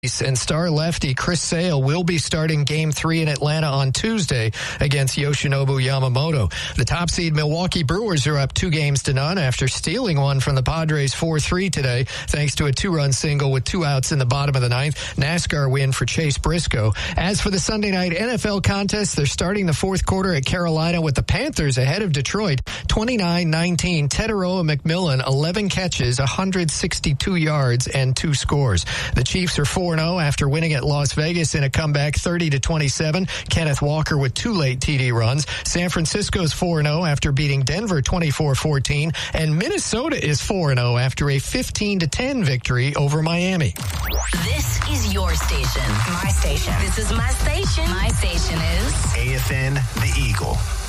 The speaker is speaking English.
And star lefty Chris Sale will be starting Game 3 in Atlanta on Tuesday against Yoshinobu Yamamoto. The top seed Milwaukee Brewers are up 2-0 after stealing one from the Padres 4-3 today, thanks to a 2-run single with 2 outs in the bottom of the ninth. NASCAR win for Chase Briscoe. As for the Sunday night NFL contest, they're starting the fourth quarter at Carolina with the Panthers ahead of Detroit, 29-19. Teteroa McMillan, 11 catches, 162 yards, and 2 scores. The Chiefs are 4-0 after winning at Las Vegas in a comeback 30-27. Kenneth Walker with 2 late TD runs. San Francisco's 4-0 after beating Denver 24-14. And Minnesota is 4-0 after a 15-10 victory over Miami. This is your station. My station. This is my station. My station is AFN The Eagle.